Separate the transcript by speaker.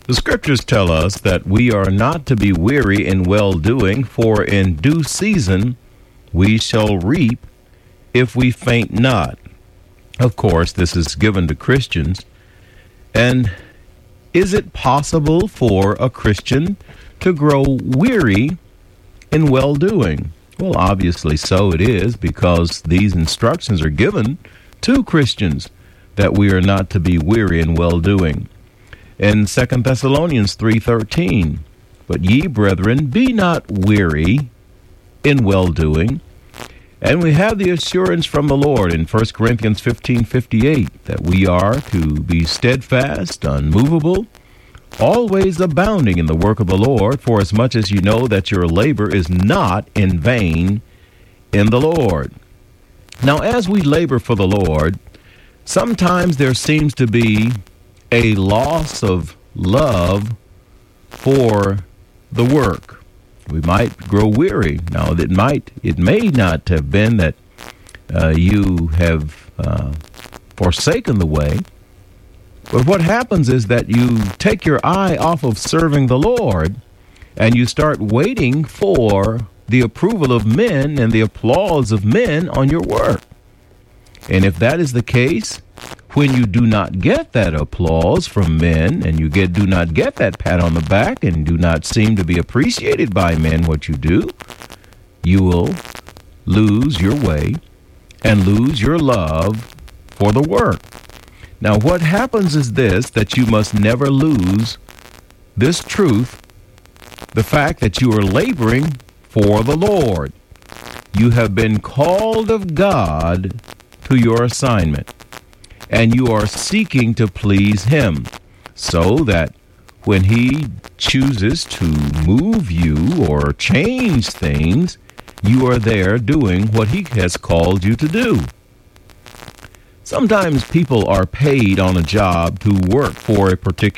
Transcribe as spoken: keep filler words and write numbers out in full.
Speaker 1: The scriptures tell us that we are not to be weary in well-doing, for in due season we shall reap if we faint not. Of course, this is given to Christians. And is it possible for a Christian to grow weary in well-doing? Well, obviously so it is, because these instructions are given to Christians that we are not to be weary in well-doing. In Second Thessalonians three thirteen, but ye, brethren, be not weary in well-doing. And we have the assurance from the Lord in First Corinthians fifteen fifty-eight that we are to be steadfast, unmovable, always abounding in the work of the Lord, for as much as you know that your labor is not in vain in the Lord. Now, as we labor for the Lord, sometimes there seems to be a loss of love for the work. We might grow weary. Now, it might, it may not have been that uh, you have uh, forsaken the way, but what happens is that you take your eye off of serving the Lord and you start waiting for the approval of men and the applause of men on your work. And if that is the case, when you do not get that applause from men and you get do not get that pat on the back and do not seem to be appreciated by men what you do, you will lose your way and lose your love for the work. Now, what happens is this, that you must never lose this truth, the fact that you are laboring for the Lord. You have been called of God to your assignment, and you are seeking to please Him, so that when He chooses to move you or change things, you are there doing what He has called you to do. Sometimes people are paid on a job to work for a particular